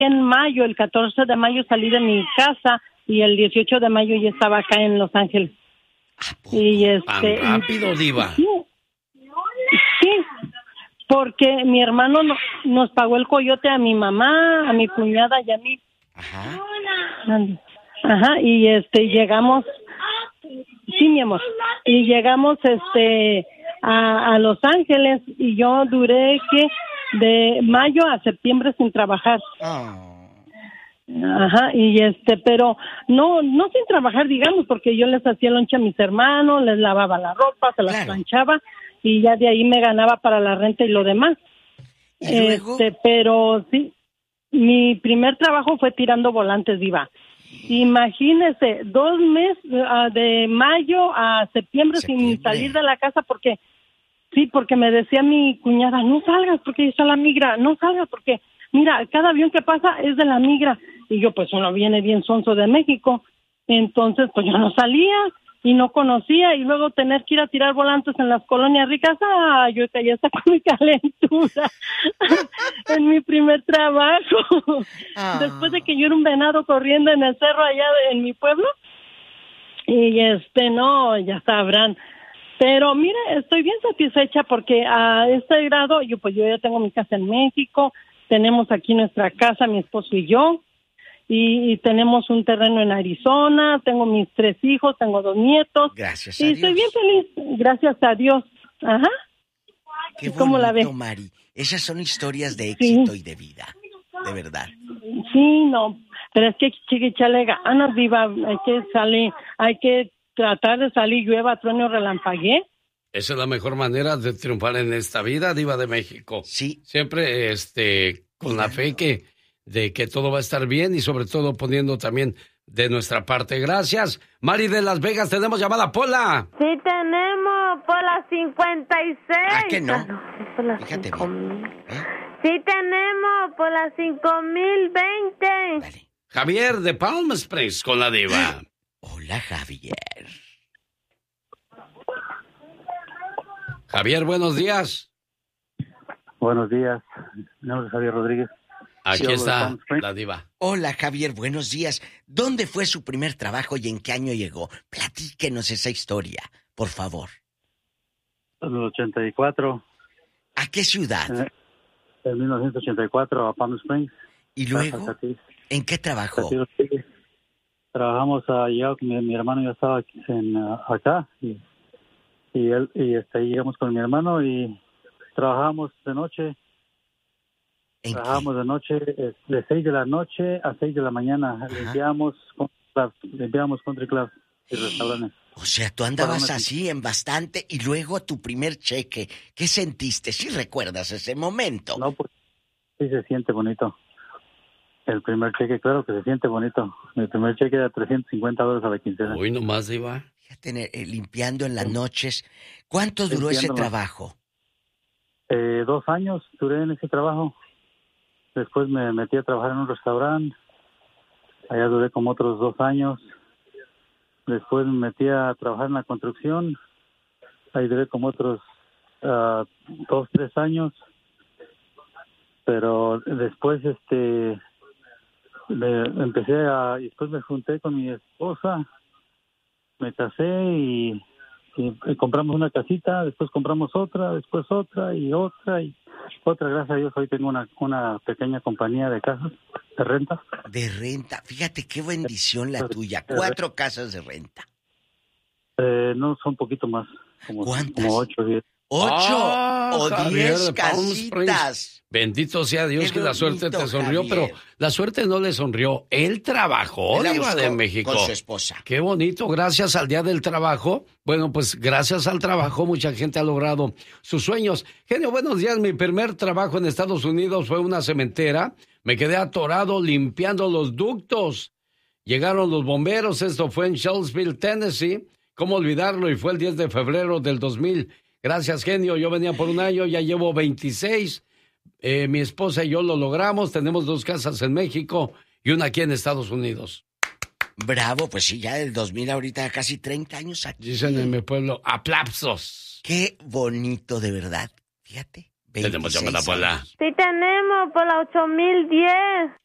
en mayo, el 14 de mayo salí de mi casa y el 18 de mayo ya estaba acá en Los Ángeles. Y ¿Tan rápido, Diva? Sí, porque mi hermano nos pagó el coyote a mi mamá, a mi cuñada y a mí. Ajá, y llegamos, sí, mi amor, y llegamos a Los Ángeles y yo duré de mayo a septiembre sin trabajar. Ajá, y pero no sin trabajar, digamos, porque yo les hacía lonche a mis hermanos, les lavaba la ropa, se las planchaba y ya de ahí me ganaba para la renta y lo demás. Pero sí, mi primer trabajo fue tirando volantes, Diva. Imagínese, 2 meses, de mayo a septiembre sin salir de la casa porque me decía mi cuñada, no salgas porque ahí está la migra, no salgas porque, mira, cada avión que pasa es de la migra. Y yo, pues uno viene bien sonso de México, entonces pues yo no salía y no conocía, y luego tener que ir a tirar volantes en las colonias ricas, yo caía hasta con mi calentura en mi primer trabajo. Después de que yo era un venado corriendo en el cerro allá en mi pueblo, y no, ya sabrán. Pero mire, estoy bien satisfecha porque a este grado, yo ya tengo mi casa en México, tenemos aquí nuestra casa, mi esposo y yo, y tenemos un terreno en Arizona, tengo mis 3 hijos, tengo 2 nietos. Gracias a Dios. Y estoy bien feliz, gracias a Dios. Ajá. Qué bonito, ¿Cómo la ves? Mari. Esas son historias de éxito y de vida, de verdad. Sí, no, pero es que echarle ganas, Diva, hay que tratar de salir, llueva, trueno, relampaguee. Esa es la mejor manera de triunfar en esta vida, Diva de México. Sí. Siempre con la fe de que todo va a estar bien y sobre todo poniendo también de nuestra parte. Gracias. Mari de Las Vegas, tenemos llamada, Pola. Sí tenemos, Pola 56. ¿Ah, que no? Pola Fíjate 5000. Sí tenemos, Pola 5020. Dale. Javier de Palm Springs con la Diva. Hola, Javier. Javier, buenos días. Buenos días. Mi nombre es Javier Rodríguez. Aquí está la Diva. Hola, Javier, buenos días. ¿Dónde fue su primer trabajo y en qué año llegó? Platíquenos esa historia, por favor. En el 84. ¿A qué ciudad? En 1984, a Palm Springs. ¿Y luego? ¿En qué trabajó? Trabajamos allá, mi hermano ya estaba acá y ahí llegamos con mi hermano y trabajamos de noche. Trabajamos de noche, de 6 de la noche a 6 de la mañana. Limpiamos country clubs y restaurantes. O sea, tú andabas así en bastante y luego tu primer cheque. ¿Qué sentiste? ¿Sí recuerdas ese momento? No, pues sí se siente bonito. El primer cheque, claro que se siente bonito. Mi primer cheque era $350 a la quincena. Uy, nomás, Diva. Fíjate, limpiando en las noches. ¿Cuánto duró ese trabajo? 2 años duré en ese trabajo. Después me metí a trabajar en un restaurante. Allá duré como otros 2 años. Después me metí a trabajar en la construcción. Ahí duré como otros 2, 3 años. Pero después después me junté con mi esposa. Me casé y compramos una casita, después compramos otra, después otra y otra y otra. Gracias a Dios hoy tengo una pequeña compañía de casas de renta. De renta, fíjate qué bendición la tuya. 4 casas de renta. No, son un poquito más. ¿Cuántas? Como 8 o 10. 8 o Javier 10 casitas. Bendito sea Dios Qué que la suerte bonito, te sonrió, Javier. pero la suerte no le sonrió. Él trabajó, Diva de México. Con su esposa. Qué bonito, gracias al Día del Trabajo. Bueno, pues gracias al trabajo mucha gente ha logrado sus sueños. Genio, buenos días. Mi primer trabajo en Estados Unidos fue una cementera. Me quedé atorado limpiando los ductos. Llegaron los bomberos, esto fue en Shelbyville, Tennessee. ¿Cómo olvidarlo? Y fue el 10 de febrero del 2000. Gracias, genio. Yo venía por un año, ya llevo 26. Mi esposa y yo lo logramos. Tenemos 2 casas en México y una aquí en Estados Unidos. Bravo, pues sí, ya del 2000 ahorita casi 30 años aquí. Dicen en mi pueblo, aplausos. Qué bonito, de verdad. Fíjate. Tenemos llamada, Pola. Sí tenemos, Pola 8010.